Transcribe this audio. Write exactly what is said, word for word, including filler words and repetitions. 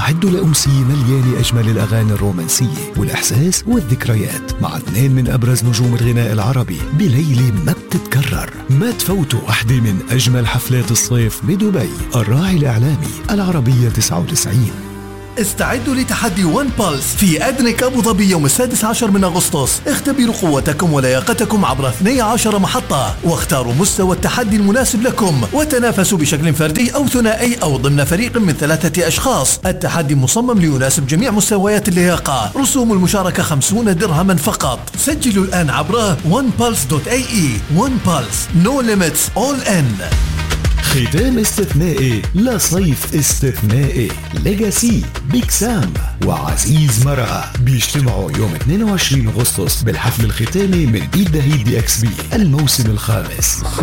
استعدوا لأمسية مليانة أجمل الأغاني الرومانسية والإحساس والذكريات مع اثنين من أبرز نجوم الغناء العربي بليلة ما بتتكرر. ما تفوتوا واحدة من أجمل حفلات الصيف بدبي، الراعي الإعلامي العربية تسعة وتسعين. استعدوا لتحدي وان بالس في أدنك أبو ظبي يوم السادس عشر من أغسطس. اختبروا قوتكم ولياقتكم عبر اثنتي عشرة محطة، واختاروا مستوى التحدي المناسب لكم، وتنافسوا بشكل فردي أو ثنائي أو ضمن فريق من ثلاثة أشخاص. التحدي مصمم ليناسب جميع مستويات اللياقة. رسوم المشاركة خمسين درهما فقط. سجلوا الآن عبر وان بالس دوت إيه إي. وان بالس، no limits, all in. ختام استثنائي لصيف استثنائي. ليجاسي، بيك سام وعزيز مرقة بيجتمعوا يوم اثنين وعشرين أغسطس بالحفل الختامي من بيت دهيد دي اكس بي الموسم الخامس.